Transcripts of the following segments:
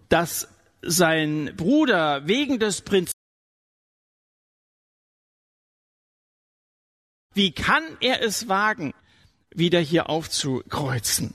dass sein Bruder wegen des Prinzips, wie kann er es wagen, wieder hier aufzukreuzen?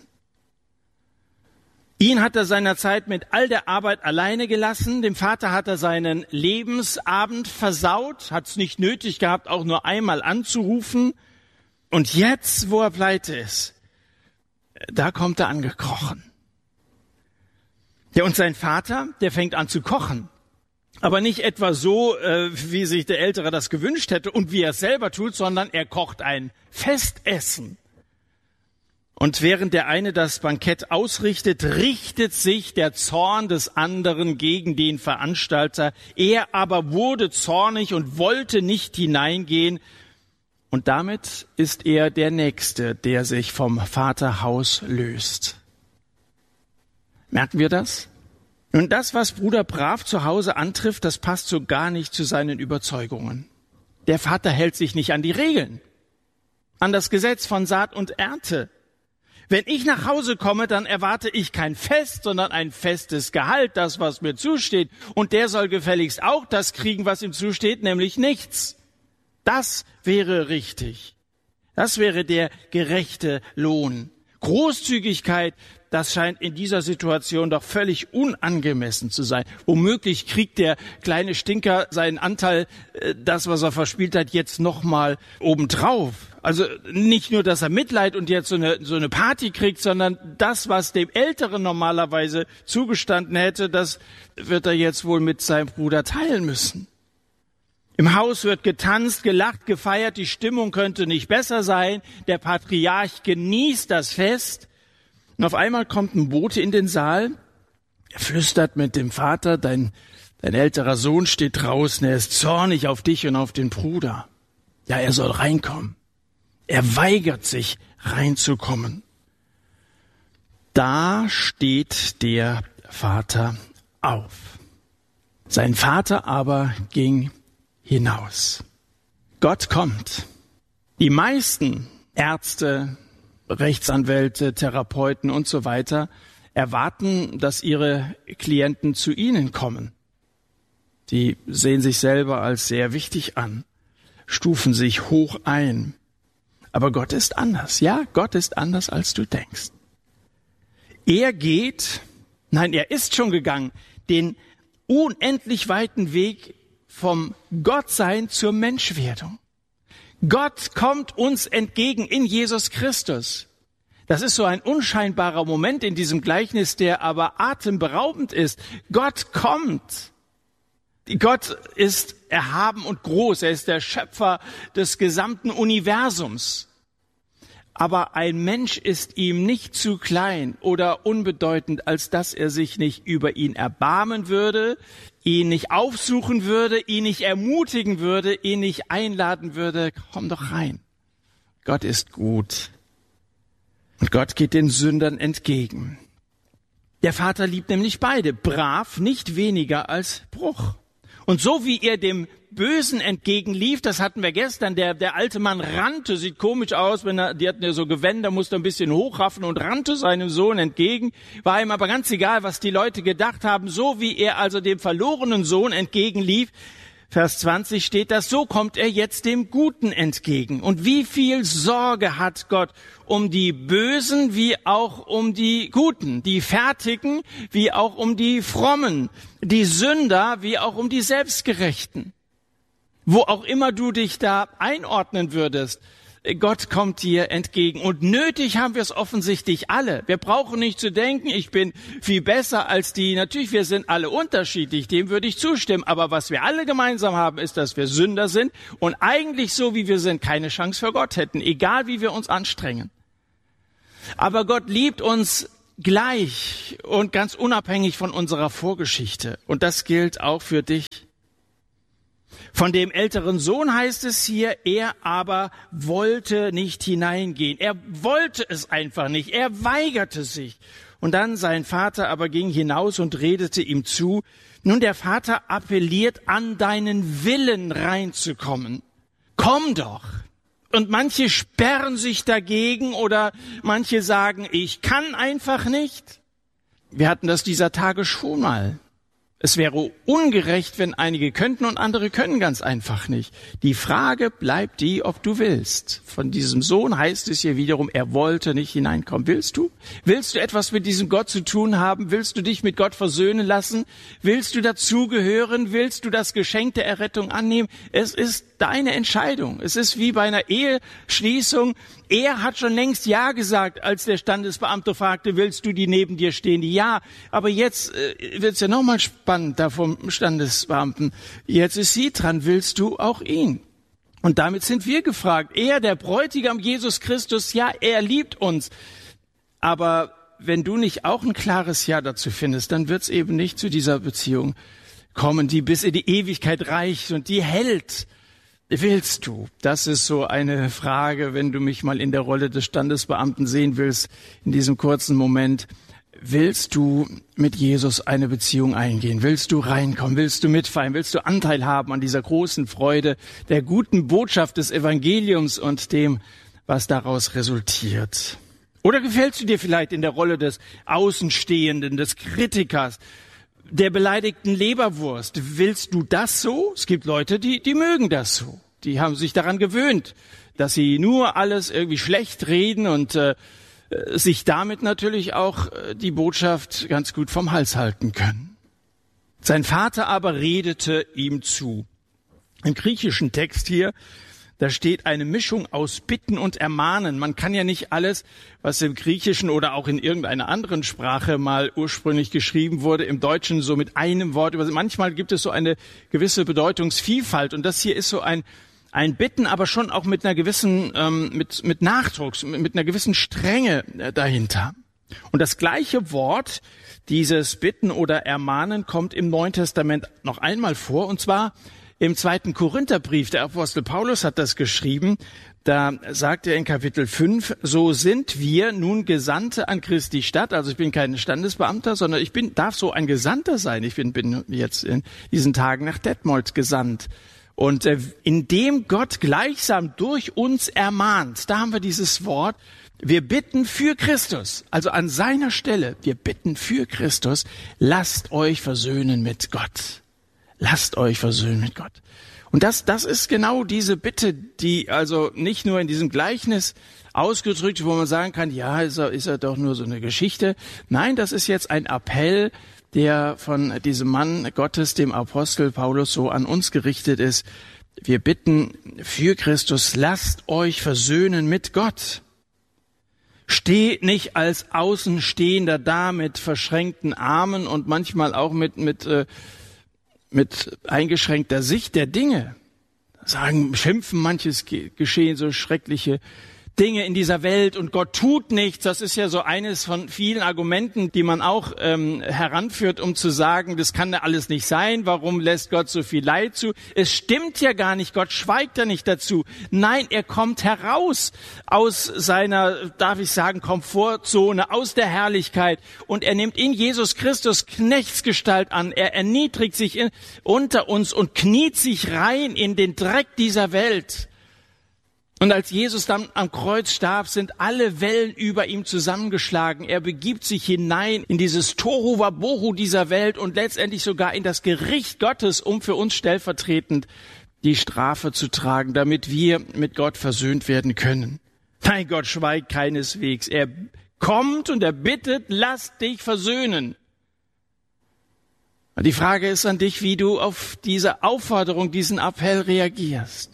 Ihn hat er seinerzeit mit all der Arbeit alleine gelassen. Dem Vater hat er seinen Lebensabend versaut, hat es nicht nötig gehabt, auch nur einmal anzurufen. Und jetzt, wo er pleite ist, da kommt er angekrochen. Ja, und sein Vater, der fängt an zu kochen. Aber nicht etwa so, wie sich der Ältere das gewünscht hätte und wie er es selber tut, sondern er kocht ein Festessen. Und während der eine das Bankett ausrichtet, richtet sich der Zorn des anderen gegen den Veranstalter. Er aber wurde zornig und wollte nicht hineingehen. Und damit ist er der Nächste, der sich vom Vaterhaus löst. Merken wir das? Und das, was Bruder Brav zu Hause antrifft, das passt so gar nicht zu seinen Überzeugungen. Der Vater hält sich nicht an die Regeln, an das Gesetz von Saat und Ernte. Wenn ich nach Hause komme, dann erwarte ich kein Fest, sondern ein festes Gehalt, das, was mir zusteht. Und der soll gefälligst auch das kriegen, was ihm zusteht, nämlich nichts. Das wäre richtig. Das wäre der gerechte Lohn. Großzügigkeit, das scheint in dieser Situation doch völlig unangemessen zu sein. Womöglich kriegt der kleine Stinker seinen Anteil, das, was er verspielt hat, jetzt nochmal obendrauf. Also nicht nur, dass er Mitleid und jetzt so eine Party kriegt, sondern das, was dem Älteren normalerweise zugestanden hätte, das wird er jetzt wohl mit seinem Bruder teilen müssen. Im Haus wird getanzt, gelacht, gefeiert, die Stimmung könnte nicht besser sein. Der Patriarch genießt das Fest. Und auf einmal kommt ein Bote in den Saal. Er flüstert mit dem Vater, dein älterer Sohn steht draußen, er ist zornig auf dich und auf den Bruder. Ja, er soll reinkommen. Er weigert sich, reinzukommen. Da steht der Vater auf. Sein Vater aber ging hinaus. Gott kommt. Die meisten Ärzte, Rechtsanwälte, Therapeuten und so weiter erwarten, dass ihre Klienten zu ihnen kommen. Die sehen sich selber als sehr wichtig an, stufen sich hoch ein. Aber Gott ist anders. Ja, Gott ist anders, als du denkst. Er ist schon gegangen, den unendlich weiten Weg vom Gottsein zur Menschwerdung. Gott kommt uns entgegen in Jesus Christus. Das ist so ein unscheinbarer Moment in diesem Gleichnis, der aber atemberaubend ist. Gott kommt. Gott ist erhaben und groß. Er ist der Schöpfer des gesamten Universums. Aber ein Mensch ist ihm nicht zu klein oder unbedeutend, als dass er sich nicht über ihn erbarmen würde, ihn nicht aufsuchen würde, ihn nicht ermutigen würde, ihn nicht einladen würde. Komm doch rein. Gott ist gut. Und Gott geht den Sündern entgegen. Der Vater liebt nämlich beide, Brav nicht weniger als Bruch. Und so wie er dem Bösen entgegenlief, das hatten wir gestern, der alte Mann rannte, sieht komisch aus, die hatten ja so Gewänder, musste ein bisschen hochraffen und rannte seinem Sohn entgegen, war ihm aber ganz egal, was die Leute gedacht haben, so wie er also dem verlorenen Sohn entgegenlief, Vers 20 steht das, so kommt er jetzt dem Guten entgegen. Und wie viel Sorge hat Gott um die Bösen wie auch um die Guten, die Fertigen wie auch um die Frommen, die Sünder wie auch um die Selbstgerechten. Wo auch immer du dich da einordnen würdest, Gott kommt dir entgegen. Und nötig haben wir es offensichtlich alle. Wir brauchen nicht zu denken, ich bin viel besser als die. Natürlich, wir sind alle unterschiedlich, dem würde ich zustimmen. Aber was wir alle gemeinsam haben, ist, dass wir Sünder sind und eigentlich so, wie wir sind, keine Chance für Gott hätten, egal wie wir uns anstrengen. Aber Gott liebt uns gleich und ganz unabhängig von unserer Vorgeschichte. Und das gilt auch für dich. Von dem älteren Sohn heißt es hier, er aber wollte nicht hineingehen. Er wollte es einfach nicht. Er weigerte sich. Und dann sein Vater aber ging hinaus und redete ihm zu. Nun, der Vater appelliert an deinen Willen reinzukommen. Komm doch. Und manche sperren sich dagegen oder manche sagen, ich kann einfach nicht. Wir hatten das dieser Tage schon mal. Es wäre ungerecht, wenn einige könnten und andere können ganz einfach nicht. Die Frage bleibt die, ob du willst. Von diesem Sohn heißt es hier wiederum, er wollte nicht hineinkommen. Willst du? Willst du etwas mit diesem Gott zu tun haben? Willst du dich mit Gott versöhnen lassen? Willst du dazugehören? Willst du das Geschenk der Errettung annehmen? Es ist deine Entscheidung. Es ist wie bei einer Eheschließung. Er hat schon längst Ja gesagt, als der Standesbeamte fragte, willst du die neben dir stehen? Ja, aber jetzt wird's ja nochmal spannend da vom Standesbeamten. Jetzt ist sie dran, willst du auch ihn? Und damit sind wir gefragt. Er, der Bräutigam Jesus Christus, ja, er liebt uns. Aber wenn du nicht auch ein klares Ja dazu findest, dann wird's eben nicht zu dieser Beziehung kommen, die bis in die Ewigkeit reicht und die hält. Willst du? Das ist so eine Frage, wenn du mich mal in der Rolle des Standesbeamten sehen willst, in diesem kurzen Moment. Willst du mit Jesus eine Beziehung eingehen? Willst du reinkommen? Willst du mitfeiern? Willst du Anteil haben an dieser großen Freude, der guten Botschaft des Evangeliums und dem, was daraus resultiert? Oder gefällst du dir vielleicht in der Rolle des Außenstehenden, des Kritikers, der beleidigten Leberwurst? Willst du das so? Es gibt Leute, die mögen das so. Die haben sich daran gewöhnt, dass sie nur alles irgendwie schlecht reden und sich damit natürlich auch die Botschaft ganz gut vom Hals halten können. Sein Vater aber redete ihm zu. Im griechischen Text hier, da steht eine Mischung aus Bitten und Ermahnen. Man kann ja nicht alles, was im Griechischen oder auch in irgendeiner anderen Sprache mal ursprünglich geschrieben wurde, im Deutschen so mit einem Wort übersetzen. Manchmal gibt es so eine gewisse Bedeutungsvielfalt und das hier ist so ein Bitten, aber schon auch mit einer gewissen, mit Nachdruck, mit einer gewissen Strenge dahinter. Und das gleiche Wort, dieses Bitten oder Ermahnen, kommt im Neuen Testament noch einmal vor, und zwar im 2. Korintherbrief. Der Apostel Paulus hat das geschrieben. Da sagt er in Kapitel 5, so sind wir nun Gesandte an Christi Stadt. Also ich bin kein Standesbeamter, sondern darf so ein Gesandter sein. Ich bin jetzt in diesen Tagen nach Detmold gesandt. Und indem Gott gleichsam durch uns ermahnt, da haben wir dieses Wort, wir bitten für Christus, also an seiner Stelle, wir bitten für Christus, lasst euch versöhnen mit Gott. Lasst euch versöhnen mit Gott. Und das ist genau diese Bitte, die also nicht nur in diesem Gleichnis ausgedrückt, wo man sagen kann, ja, ist er doch nur so eine Geschichte. Nein, das ist jetzt ein Appell, der von diesem Mann Gottes, dem Apostel Paulus, so an uns gerichtet ist. Wir bitten für Christus, lasst euch versöhnen mit Gott. Steht nicht als Außenstehender da mit verschränkten Armen und manchmal auch mit eingeschränkter Sicht der Dinge. Schimpfen manches geschehen, so schreckliche Dinge in dieser Welt und Gott tut nichts. Das ist ja so eines von vielen Argumenten, die man auch heranführt, um zu sagen, das kann ja alles nicht sein. Warum lässt Gott so viel Leid zu? Es stimmt ja gar nicht. Gott schweigt ja nicht dazu. Nein, er kommt heraus aus seiner, darf ich sagen, Komfortzone, aus der Herrlichkeit und er nimmt in Jesus Christus Knechtsgestalt an. Er erniedrigt sich unter uns und kniet sich rein in den Dreck dieser Welt. Und als Jesus dann am Kreuz starb, sind alle Wellen über ihm zusammengeschlagen. Er begibt sich hinein in dieses Tohu Wabohu dieser Welt und letztendlich sogar in das Gericht Gottes, um für uns stellvertretend die Strafe zu tragen, damit wir mit Gott versöhnt werden können. Nein, Gott schweigt keineswegs. Er kommt und er bittet, lass dich versöhnen. Und die Frage ist an dich, wie du auf diese Aufforderung, diesen Appell reagierst.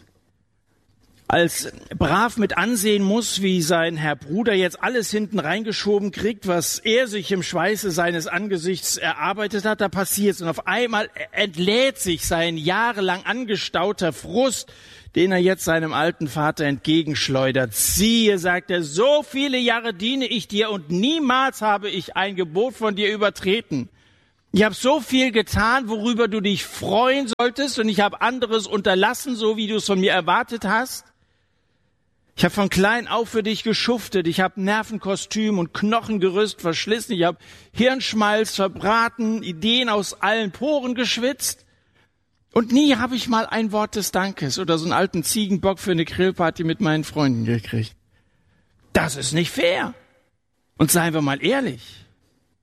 Als brav mit ansehen muss, wie sein Herr Bruder jetzt alles hinten reingeschoben kriegt, was er sich im Schweiße seines Angesichts erarbeitet hat, da passiert's. Und auf einmal entlädt sich sein jahrelang angestauter Frust, den er jetzt seinem alten Vater entgegenschleudert. Siehe, sagt er, so viele Jahre diene ich dir und niemals habe ich ein Gebot von dir übertreten. Ich habe so viel getan, worüber du dich freuen solltest, und ich habe anderes unterlassen, so wie du es von mir erwartet hast. Ich habe von klein auf für dich geschuftet. Ich habe Nervenkostüm und Knochengerüst verschlissen. Ich habe Hirnschmalz verbraten, Ideen aus allen Poren geschwitzt. Und nie habe ich mal ein Wort des Dankes oder so einen alten Ziegenbock für eine Grillparty mit meinen Freunden gekriegt. Das ist nicht fair. Und seien wir mal ehrlich.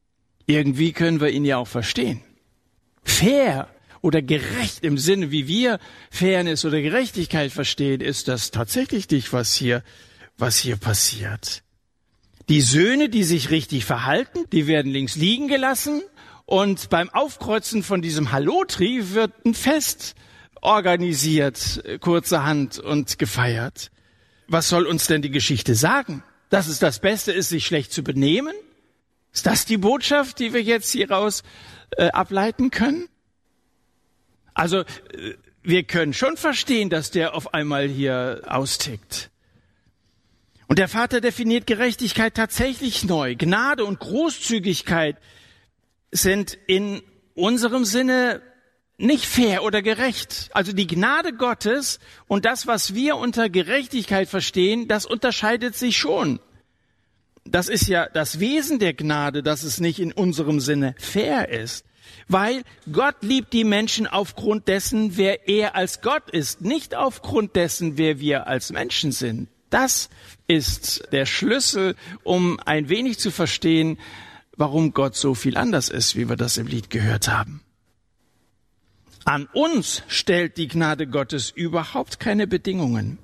Irgendwie können wir ihn ja auch verstehen. Fair oder gerecht im Sinne, wie wir Fairness oder Gerechtigkeit verstehen, ist das tatsächlich nicht, was hier passiert. Die Söhne, die sich richtig verhalten, die werden links liegen gelassen und beim Aufkreuzen von diesem Halotri wird ein Fest organisiert, kurzerhand und gefeiert. Was soll uns denn die Geschichte sagen? Dass es das Beste ist, sich schlecht zu benehmen? Ist das die Botschaft, die wir jetzt hieraus ableiten können? Also wir können schon verstehen, dass der auf einmal hier austickt. Und der Vater definiert Gerechtigkeit tatsächlich neu. Gnade und Großzügigkeit sind in unserem Sinne nicht fair oder gerecht. Also die Gnade Gottes und das, was wir unter Gerechtigkeit verstehen, das unterscheidet sich schon. Das ist ja das Wesen der Gnade, dass es nicht in unserem Sinne fair ist. Weil Gott liebt die Menschen aufgrund dessen, wer er als Gott ist, nicht aufgrund dessen, wer wir als Menschen sind. Das ist der Schlüssel, um ein wenig zu verstehen, warum Gott so viel anders ist, wie wir das im Lied gehört haben. An uns stellt die Gnade Gottes überhaupt keine Bedingungen.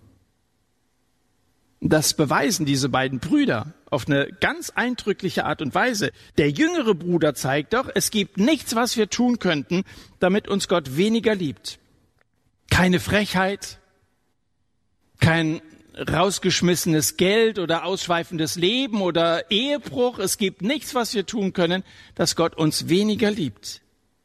Das beweisen diese beiden Brüder auf eine ganz eindrückliche Art und Weise. Der jüngere Bruder zeigt doch, es gibt nichts, was wir tun könnten, damit uns Gott weniger liebt. Keine Frechheit, kein rausgeschmissenes Geld oder ausschweifendes Leben oder Ehebruch. Es gibt nichts, was wir tun können, dass Gott uns weniger liebt.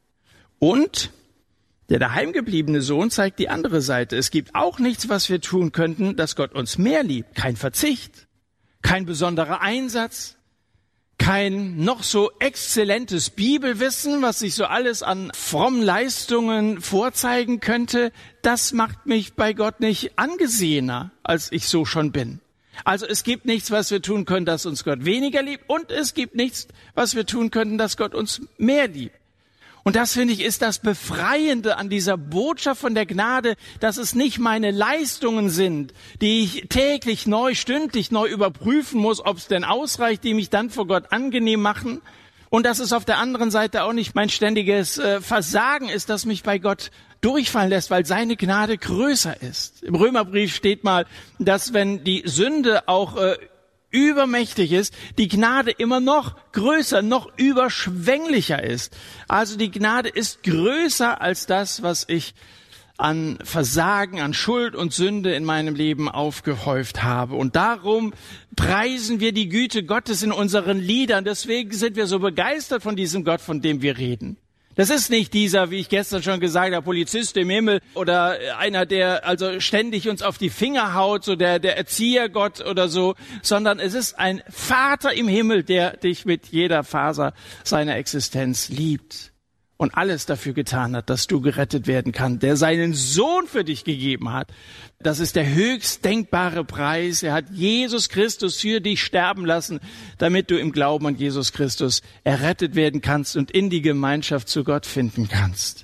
Und der daheimgebliebene Sohn zeigt die andere Seite. Es gibt auch nichts, was wir tun könnten, dass Gott uns mehr liebt. Kein Verzicht, kein besonderer Einsatz, kein noch so exzellentes Bibelwissen, was sich so alles an frommen Leistungen vorzeigen könnte. Das macht mich bei Gott nicht angesehener, als ich so schon bin. Also es gibt nichts, was wir tun können, dass uns Gott weniger liebt. Und es gibt nichts, was wir tun könnten, dass Gott uns mehr liebt. Und das, finde ich, ist das Befreiende an dieser Botschaft von der Gnade, dass es nicht meine Leistungen sind, die ich täglich neu, stündlich neu überprüfen muss, ob es denn ausreicht, die mich dann vor Gott angenehm machen. Und dass es auf der anderen Seite auch nicht mein ständiges Versagen ist, das mich bei Gott durchfallen lässt, weil seine Gnade größer ist. Im Römerbrief steht mal, dass wenn die Sünde auch übermächtig ist, die Gnade immer noch größer, noch überschwänglicher ist. Also die Gnade ist größer als das, was ich an Versagen, an Schuld und Sünde in meinem Leben aufgehäuft habe. Und darum preisen wir die Güte Gottes in unseren Liedern. Deswegen sind wir so begeistert von diesem Gott, von dem wir reden. Das ist nicht dieser, wie ich gestern schon gesagt habe, Polizist im Himmel oder einer, der also ständig uns auf die Finger haut, so der Erziehergott oder so, sondern es ist ein Vater im Himmel, der dich mit jeder Faser seiner Existenz liebt und alles dafür getan hat, dass du gerettet werden kannst, der seinen Sohn für dich gegeben hat. Das ist der höchst denkbare Preis. Er hat Jesus Christus für dich sterben lassen, damit du im Glauben an Jesus Christus errettet werden kannst und in die Gemeinschaft zu Gott finden kannst.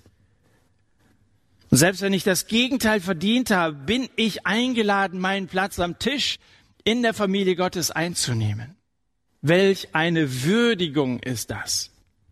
Und selbst wenn ich das Gegenteil verdient habe, bin ich eingeladen, meinen Platz am Tisch in der Familie Gottes einzunehmen. Welch eine Würdigung ist das!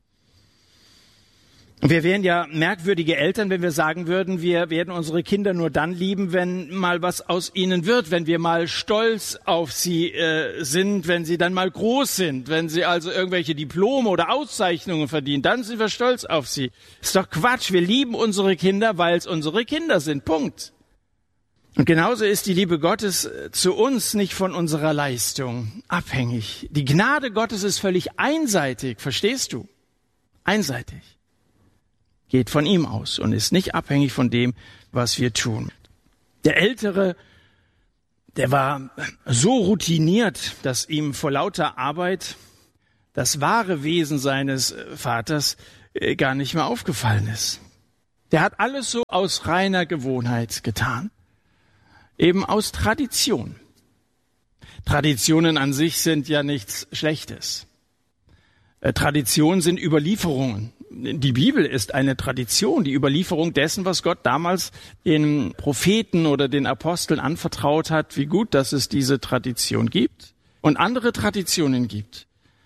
Wir wären ja merkwürdige Eltern, wenn wir sagen würden, wir werden unsere Kinder nur dann lieben, wenn mal was aus ihnen wird, wenn wir mal stolz auf sie sind, wenn sie dann mal groß sind, wenn sie also irgendwelche Diplome oder Auszeichnungen verdienen, dann sind wir stolz auf sie. Ist doch Quatsch, wir lieben unsere Kinder, weil es unsere Kinder sind, Punkt. Und genauso ist die Liebe Gottes zu uns nicht von unserer Leistung abhängig. Die Gnade Gottes ist völlig einseitig, verstehst du? Einseitig. Geht von ihm aus und ist nicht abhängig von dem, was wir tun. Der Ältere, der war so routiniert, dass ihm vor lauter Arbeit das wahre Wesen seines Vaters gar nicht mehr aufgefallen ist. Der hat alles so aus reiner Gewohnheit getan, eben aus Tradition. Traditionen an sich sind ja nichts Schlechtes. Traditionen sind Überlieferungen. Die Bibel ist eine Tradition, die Überlieferung dessen, was Gott damals den Propheten oder den Aposteln anvertraut hat, wie gut, dass es diese Tradition gibt und andere Traditionen gibt.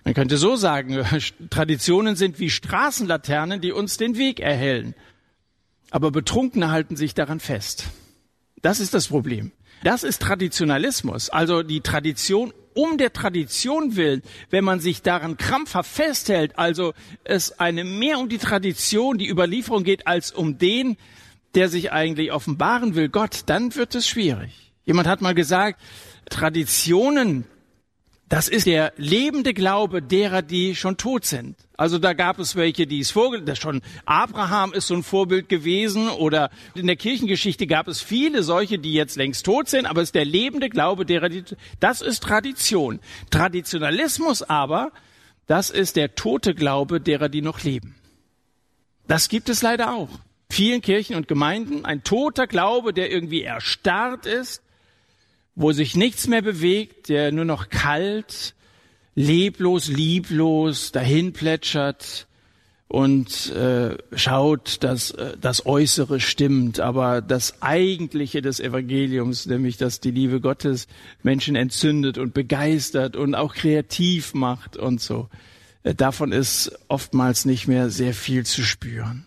Man könnte so sagen, Traditionen sind wie Straßenlaternen, die uns den Weg erhellen. Aber Betrunkene halten sich daran fest. Das ist das Problem. Das ist Traditionalismus, also die Tradition um der Tradition willen, wenn man sich daran krampfhaft festhält, also es einem mehr um die Tradition, die Überlieferung geht, als um den, der sich eigentlich offenbaren will, Gott, dann wird es schwierig. Jemand hat mal gesagt, Traditionen, das ist der lebende Glaube derer, die schon tot sind. Also da gab es welche, die es schon Abraham ist so ein Vorbild gewesen, oder in der Kirchengeschichte gab es viele solche, die jetzt längst tot sind, aber es ist der lebende Glaube derer, das ist Tradition. Traditionalismus aber, das ist der tote Glaube derer, die noch leben. Das gibt es leider auch. Vielen Kirchen und Gemeinden ein toter Glaube, der irgendwie erstarrt ist, wo sich nichts mehr bewegt, der nur noch kalt, leblos, lieblos dahin plätschert und schaut, dass das Äußere stimmt, aber das Eigentliche des Evangeliums, nämlich dass die Liebe Gottes Menschen entzündet und begeistert und auch kreativ macht und so, davon ist oftmals nicht mehr sehr viel zu spüren.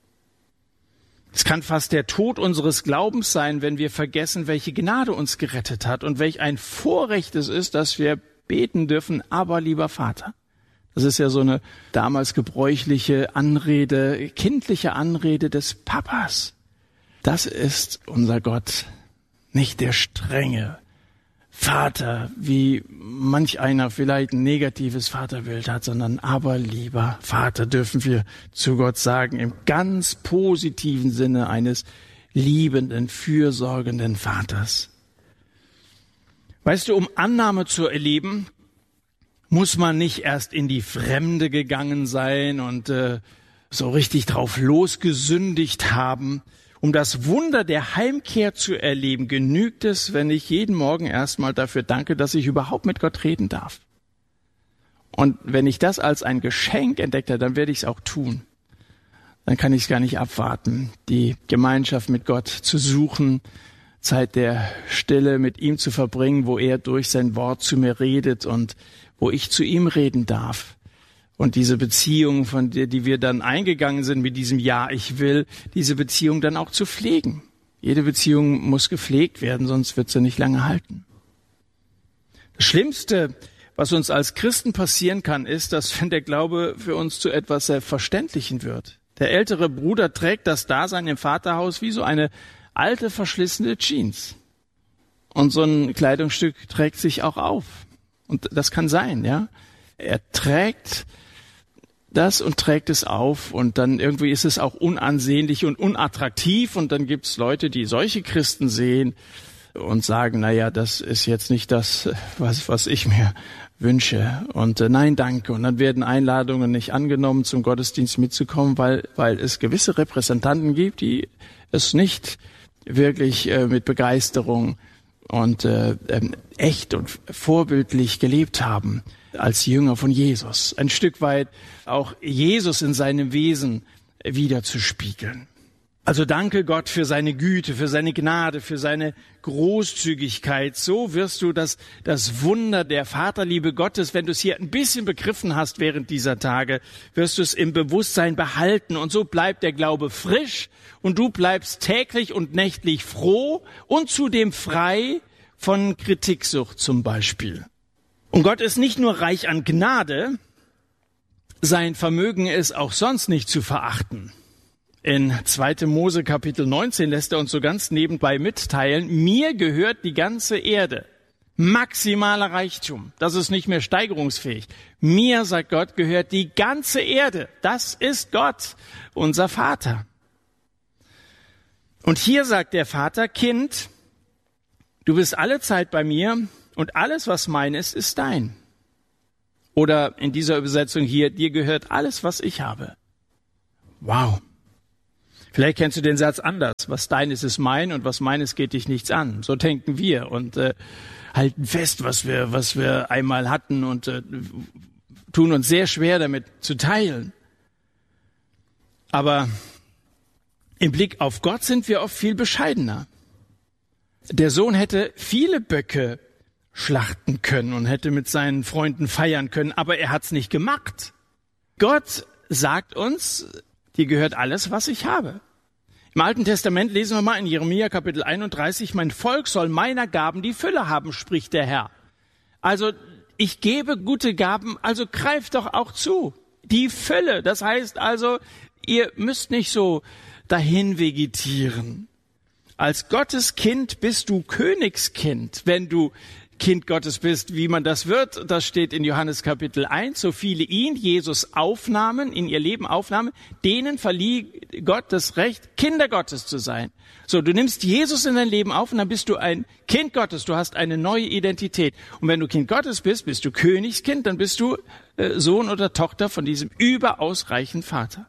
Es kann fast der Tod unseres Glaubens sein, wenn wir vergessen, welche Gnade uns gerettet hat und welch ein Vorrecht es ist, dass wir beten dürfen, aber lieber Vater. Das ist ja so eine damals gebräuchliche Anrede, kindliche Anrede des Papas. Das ist unser Gott, nicht der strenge Vater, wie manch einer vielleicht ein negatives Vaterbild hat, sondern aber lieber Vater dürfen wir zu Gott sagen, im ganz positiven Sinne eines liebenden, fürsorgenden Vaters. Weißt du, um Annahme zu erleben, muss man nicht erst in die Fremde gegangen sein und so richtig drauf losgesündigt haben. Um das Wunder der Heimkehr zu erleben, genügt es, wenn ich jeden Morgen erstmal dafür danke, dass ich überhaupt mit Gott reden darf. Und wenn ich das als ein Geschenk entdecke, dann werde ich es auch tun. Dann kann ich es gar nicht abwarten, die Gemeinschaft mit Gott zu suchen, Zeit der Stille mit ihm zu verbringen, wo er durch sein Wort zu mir redet und wo ich zu ihm reden darf. Und diese Beziehung, von der, die wir dann eingegangen sind mit diesem Ja, ich will, diese Beziehung dann auch zu pflegen. Jede Beziehung muss gepflegt werden, sonst wird sie nicht lange halten. Das Schlimmste, was uns als Christen passieren kann, ist, dass wenn der Glaube für uns zu etwas Selbstverständlichen wird. Der ältere Bruder trägt das Dasein im Vaterhaus wie so eine alte, verschlissene Jeans. Und so ein Kleidungsstück trägt sich auch auf. Und das kann sein, ja. Er trägt das und trägt es auf und dann irgendwie ist es auch unansehnlich und unattraktiv und dann gibt es Leute, die solche Christen sehen und sagen, naja, das ist jetzt nicht das, was ich mir wünsche und nein, danke. Und dann werden Einladungen nicht angenommen, zum Gottesdienst mitzukommen, weil es gewisse Repräsentanten gibt, die es nicht wirklich mit Begeisterung und echt und vorbildlich gelebt haben als Jünger von Jesus. Ein Stück weit auch Jesus in seinem Wesen widerzuspiegeln. Also danke Gott für seine Güte, für seine Gnade, für seine Großzügigkeit. So wirst du das Wunder der Vaterliebe Gottes, wenn du es hier ein bisschen begriffen hast während dieser Tage, wirst du es im Bewusstsein behalten. Und so bleibt der Glaube frisch und du bleibst täglich und nächtlich froh und zudem frei von Kritiksucht zum Beispiel. Und Gott ist nicht nur reich an Gnade, sein Vermögen ist auch sonst nicht zu verachten. In 2. Mose Kapitel 19 lässt er uns so ganz nebenbei mitteilen, mir gehört die ganze Erde. Maximaler Reichtum, das ist nicht mehr steigerungsfähig. Mir, sagt Gott, gehört die ganze Erde. Das ist Gott, unser Vater. Und hier sagt der Vater, Kind, du bist alle Zeit bei mir und alles, was mein ist, ist dein. Oder in dieser Übersetzung hier, dir gehört alles, was ich habe. Wow. Vielleicht kennst du den Satz anders. Was dein ist, ist mein und was meines geht dich nichts an. So denken wir und halten fest, was wir einmal hatten und tun uns sehr schwer damit zu teilen. Aber im Blick auf Gott sind wir oft viel bescheidener. Der Sohn hätte viele Böcke schlachten können und hätte mit seinen Freunden feiern können, aber er hat's nicht gemacht. Gott sagt uns, dir gehört alles, was ich habe. Im Alten Testament lesen wir mal in Jeremia Kapitel 31, mein Volk soll meiner Gaben die Fülle haben, spricht der Herr. Also ich gebe gute Gaben, also greift doch auch zu. Die Fülle, das heißt also, ihr müsst nicht so dahin vegetieren. Als Gottes Kind bist du Königskind, wenn du Kind Gottes bist, wie man das wird. Das steht in Johannes Kapitel 1. So viele ihn, Jesus, aufnahmen, in ihr Leben aufnahmen, denen verlieh Gott das Recht, Kinder Gottes zu sein. So, du nimmst Jesus in dein Leben auf und dann bist du ein Kind Gottes. Du hast eine neue Identität. Und wenn du Kind Gottes bist, bist du Königskind, dann bist du Sohn oder Tochter von diesem überaus reichen Vater.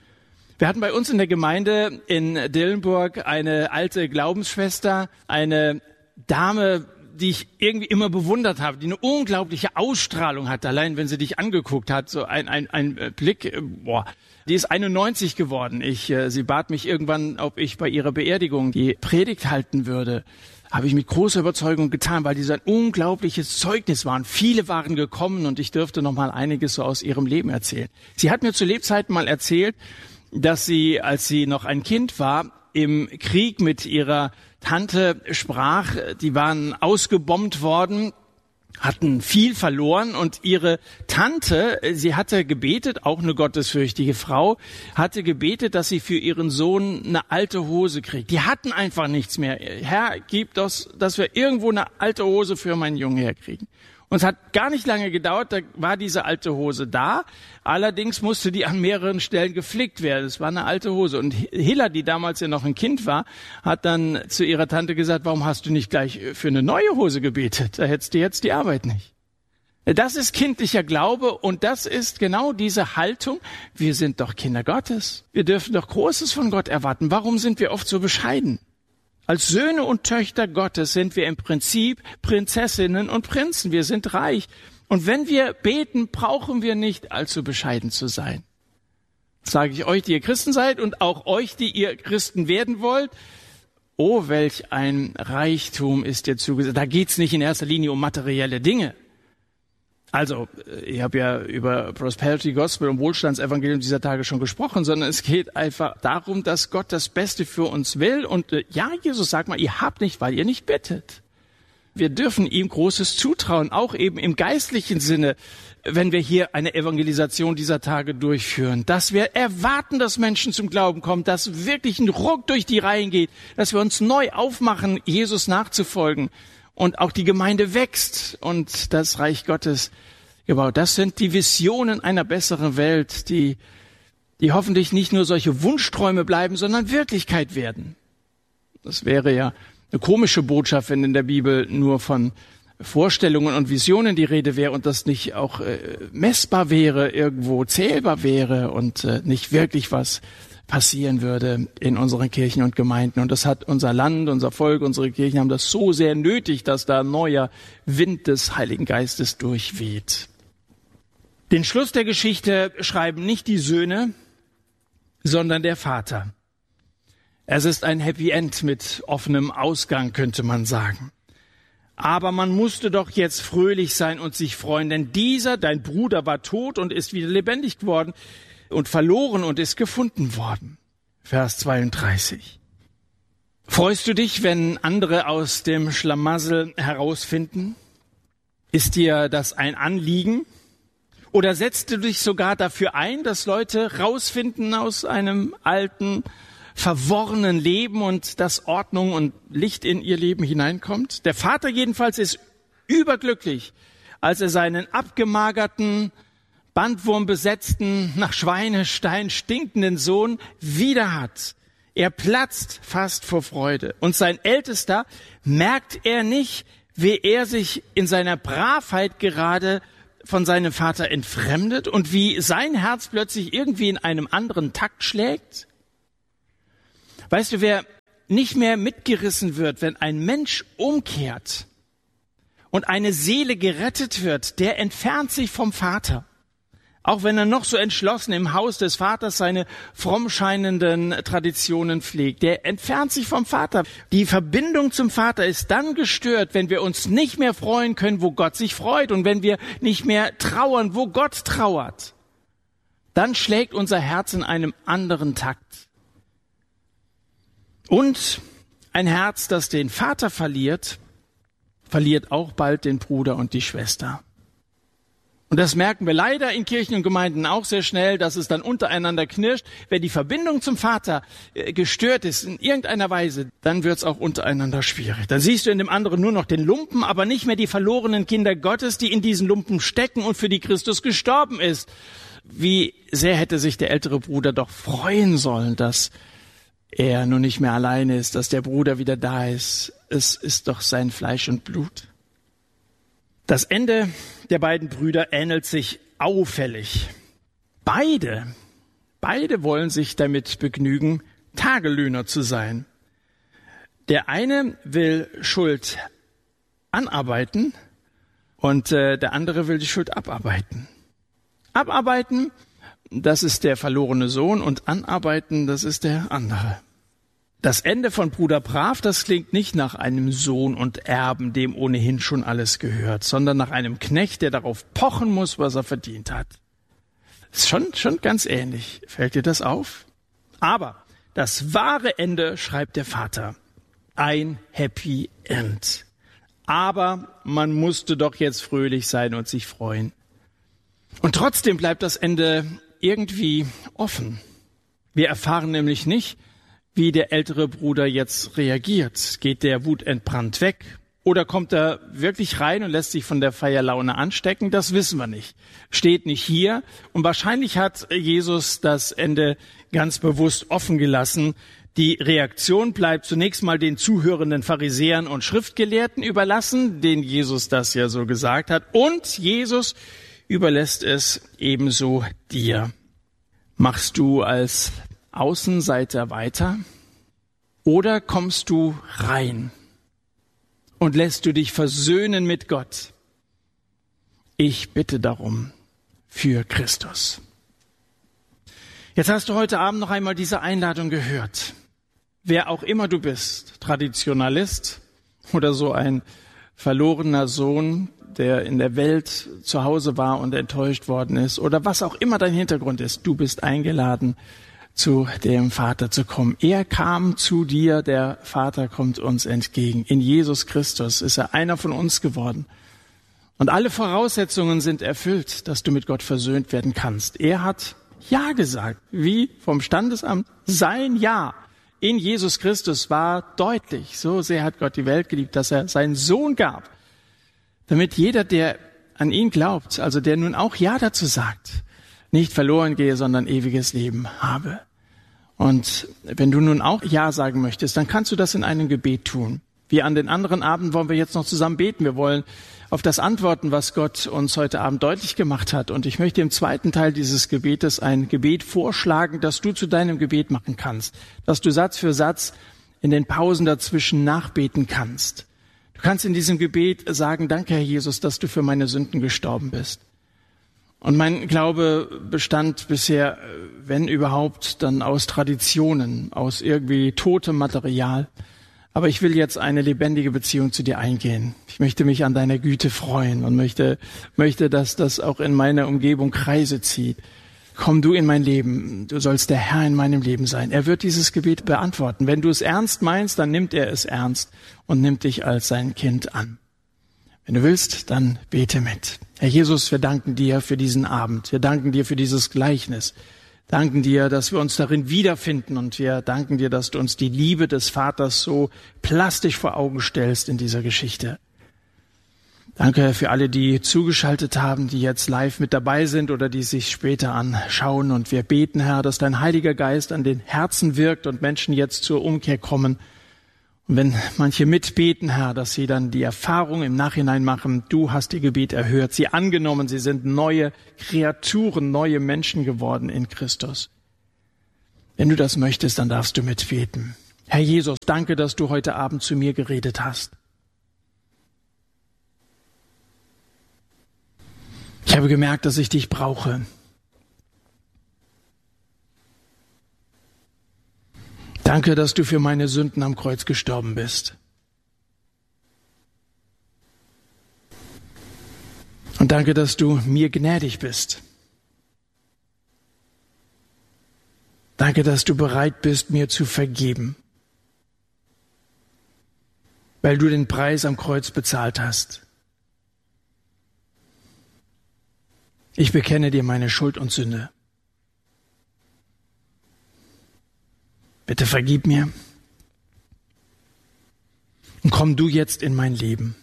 Wir hatten bei uns in der Gemeinde in Dillenburg eine alte Glaubensschwester, eine Dame, die ich irgendwie immer bewundert habe, die eine unglaubliche Ausstrahlung hat, allein wenn sie dich angeguckt hat, so ein Blick, die ist 91 geworden. Sie bat mich irgendwann, ob ich bei ihrer Beerdigung die Predigt halten würde. Habe ich mit großer Überzeugung getan, weil die so ein unglaubliches Zeugnis waren. Viele waren gekommen und ich dürfte noch mal einiges so aus ihrem Leben erzählen. Sie hat mir zu Lebzeiten mal erzählt, dass sie, als sie noch ein Kind war, im Krieg mit ihrer Tante sprach, die waren ausgebombt worden, hatten viel verloren und ihre Tante, sie hatte gebetet, auch eine gottesfürchtige Frau, hatte gebetet, dass sie für ihren Sohn eine alte Hose kriegt. Die hatten einfach nichts mehr. Herr, gib das, dass wir irgendwo eine alte Hose für meinen Jungen herkriegen. Und es hat gar nicht lange gedauert, da war diese alte Hose da. Allerdings musste die an mehreren Stellen geflickt werden. Es war eine alte Hose. Und Hilla, die damals ja noch ein Kind war, hat dann zu ihrer Tante gesagt, warum hast du nicht gleich für eine neue Hose gebetet? Da hättest du jetzt die Arbeit nicht. Das ist kindlicher Glaube und das ist genau diese Haltung. Wir sind doch Kinder Gottes. Wir dürfen doch Großes von Gott erwarten. Warum sind wir oft so bescheiden? Als Söhne und Töchter Gottes sind wir im Prinzip Prinzessinnen und Prinzen. Wir sind reich. Und wenn wir beten, brauchen wir nicht allzu bescheiden zu sein. Das sage ich euch, die ihr Christen seid und auch euch, die ihr Christen werden wollt. Oh, welch ein Reichtum ist dir zugesagt. Da geht's nicht in erster Linie um materielle Dinge. Also, ich habe ja über Prosperity Gospel und Wohlstandsevangelium dieser Tage schon gesprochen, sondern es geht einfach darum, dass Gott das Beste für uns will. Und ja, Jesus sagt mal, ihr habt nicht, weil ihr nicht bittet. Wir dürfen ihm Großes zutrauen, auch eben im geistlichen Sinne, wenn wir hier eine Evangelisation dieser Tage durchführen, dass wir erwarten, dass Menschen zum Glauben kommen, dass wirklich ein Ruck durch die Reihen geht, dass wir uns neu aufmachen, Jesus nachzufolgen. Und auch die Gemeinde wächst und das Reich Gottes gebaut. Das sind die Visionen einer besseren Welt, die hoffentlich nicht nur solche Wunschträume bleiben, sondern Wirklichkeit werden. Das wäre ja eine komische Botschaft, wenn in der Bibel nur von Vorstellungen und Visionen die Rede wäre und das nicht auch messbar wäre, irgendwo zählbar wäre und nicht wirklich was passieren würde in unseren Kirchen und Gemeinden. Und das hat unser Land, unser Volk, unsere Kirchen haben das so sehr nötig, dass da ein neuer Wind des Heiligen Geistes durchweht. Den Schluss der Geschichte schreiben nicht die Söhne, sondern der Vater. Es ist ein Happy End mit offenem Ausgang, könnte man sagen. Aber man musste doch jetzt fröhlich sein und sich freuen, denn dieser, dein Bruder, war tot und ist wieder lebendig geworden und verloren und ist gefunden worden. Vers 32. Freust du dich, wenn andere aus dem Schlamassel herausfinden? Ist dir das ein Anliegen? Oder setzt du dich sogar dafür ein, dass Leute rausfinden aus einem alten, verworrenen Leben und dass Ordnung und Licht in ihr Leben hineinkommt? Der Vater jedenfalls ist überglücklich, als er seinen abgemagerten, bandwurmbesetzten, nach Schweinestein stinkenden Sohn wieder hat. Er platzt fast vor Freude. Und sein Ältester merkt er nicht, wie er sich in seiner Bravheit gerade von seinem Vater entfremdet und wie sein Herz plötzlich irgendwie in einem anderen Takt schlägt? Weißt du, wer nicht mehr mitgerissen wird, wenn ein Mensch umkehrt und eine Seele gerettet wird, der entfernt sich vom Vater. Auch wenn er noch so entschlossen im Haus des Vaters seine fromm scheinenden Traditionen pflegt, der entfernt sich vom Vater. Die Verbindung zum Vater ist dann gestört, wenn wir uns nicht mehr freuen können, wo Gott sich freut, und wenn wir nicht mehr trauern, wo Gott trauert. Dann schlägt unser Herz in einem anderen Takt. Und ein Herz, das den Vater verliert, verliert auch bald den Bruder und die Schwester. Und das merken wir leider in Kirchen und Gemeinden auch sehr schnell, dass es dann untereinander knirscht. Wenn die Verbindung zum Vater gestört ist in irgendeiner Weise, dann wird es auch untereinander schwierig. Dann siehst du in dem anderen nur noch den Lumpen, aber nicht mehr die verlorenen Kinder Gottes, die in diesen Lumpen stecken und für die Christus gestorben ist. Wie sehr hätte sich der ältere Bruder doch freuen sollen, dass er nun nicht mehr alleine ist, dass der Bruder wieder da ist. Es ist doch sein Fleisch und Blut. Das Ende der beiden Brüder ähnelt sich auffällig. Beide wollen sich damit begnügen, Tagelöhner zu sein. Der eine will Schuld anarbeiten und der andere will die Schuld abarbeiten. Abarbeiten, das ist der verlorene Sohn, und anarbeiten, das ist der andere. Das Ende von Bruder Brav, das klingt nicht nach einem Sohn und Erben, dem ohnehin schon alles gehört, sondern nach einem Knecht, der darauf pochen muss, was er verdient hat. Ist schon ganz ähnlich. Fällt dir das auf? Aber das wahre Ende, schreibt der Vater, ein Happy End. Aber man musste doch jetzt fröhlich sein und sich freuen. Und trotzdem bleibt das Ende irgendwie offen. Wir erfahren nämlich nicht, wie der ältere Bruder jetzt reagiert. Geht der wutentbrannt weg? Oder kommt er wirklich rein und lässt sich von der Feierlaune anstecken? Das wissen wir nicht. Steht nicht hier. Und wahrscheinlich hat Jesus das Ende ganz bewusst offen gelassen. Die Reaktion bleibt zunächst mal den zuhörenden Pharisäern und Schriftgelehrten überlassen, denen Jesus das ja so gesagt hat. Und Jesus überlässt es ebenso dir. Machst du als Außenseiter weiter? Oder kommst du rein und lässt du dich versöhnen mit Gott? Ich bitte darum für Christus. Jetzt hast du heute Abend noch einmal diese Einladung gehört. Wer auch immer du bist, Traditionalist oder so ein verlorener Sohn, der in der Welt zu Hause war und enttäuscht worden ist, oder was auch immer dein Hintergrund ist, du bist eingeladen, zu dem Vater zu kommen. Er kam zu dir, der Vater kommt uns entgegen. In Jesus Christus ist er einer von uns geworden. Und alle Voraussetzungen sind erfüllt, dass du mit Gott versöhnt werden kannst. Er hat Ja gesagt, wie vom Standesamt. Sein Ja in Jesus Christus war deutlich. So sehr hat Gott die Welt geliebt, dass er seinen Sohn gab, damit jeder, der an ihn glaubt, also der nun auch Ja dazu sagt, nicht verloren gehe, sondern ewiges Leben habe. Und wenn du nun auch Ja sagen möchtest, dann kannst du das in einem Gebet tun. Wie an den anderen Abenden wollen wir jetzt noch zusammen beten. Wir wollen auf das antworten, was Gott uns heute Abend deutlich gemacht hat. Und ich möchte im zweiten Teil dieses Gebetes ein Gebet vorschlagen, das du zu deinem Gebet machen kannst, dass du Satz für Satz in den Pausen dazwischen nachbeten kannst. Du kannst in diesem Gebet sagen: Danke, Herr Jesus, dass du für meine Sünden gestorben bist. Und mein Glaube bestand bisher, wenn überhaupt, dann aus Traditionen, aus irgendwie totem Material. Aber ich will jetzt eine lebendige Beziehung zu dir eingehen. Ich möchte mich an deiner Güte freuen und möchte, dass das auch in meiner Umgebung Kreise zieht. Komm du in mein Leben, du sollst der Herr in meinem Leben sein. Er wird dieses Gebet beantworten. Wenn du es ernst meinst, dann nimmt er es ernst und nimmt dich als sein Kind an. Wenn du willst, dann bete mit. Herr Jesus, wir danken dir für diesen Abend. Wir danken dir für dieses Gleichnis. Danken dir, dass wir uns darin wiederfinden, und wir danken dir, dass du uns die Liebe des Vaters so plastisch vor Augen stellst in dieser Geschichte. Danke für alle, die zugeschaltet haben, die jetzt live mit dabei sind oder die sich später anschauen. Und wir beten, Herr, dass dein Heiliger Geist an den Herzen wirkt und Menschen jetzt zur Umkehr kommen. Und wenn manche mitbeten, Herr, dass sie dann die Erfahrung im Nachhinein machen: Du hast ihr Gebet erhört, sie angenommen, sie sind neue Kreaturen, neue Menschen geworden in Christus. Wenn du das möchtest, dann darfst du mitbeten. Herr Jesus, danke, dass du heute Abend zu mir geredet hast. Ich habe gemerkt, dass ich dich brauche. Danke, dass du für meine Sünden am Kreuz gestorben bist. Und danke, dass du mir gnädig bist. Danke, dass du bereit bist, mir zu vergeben, weil du den Preis am Kreuz bezahlt hast. Ich bekenne dir meine Schuld und Sünde. Bitte vergib mir und komm du jetzt in mein Leben.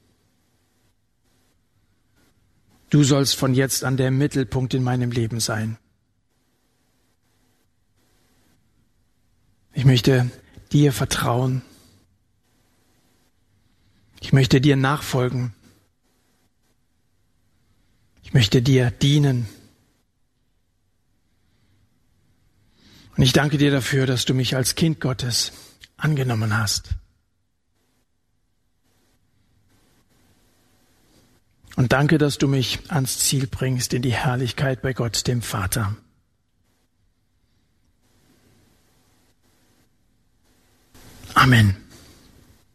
Du sollst von jetzt an der Mittelpunkt in meinem Leben sein. Ich möchte dir vertrauen. Ich möchte dir nachfolgen. Ich möchte dir dienen. Und ich danke dir dafür, dass du mich als Kind Gottes angenommen hast. Und danke, dass du mich ans Ziel bringst in die Herrlichkeit bei Gott, dem Vater. Amen.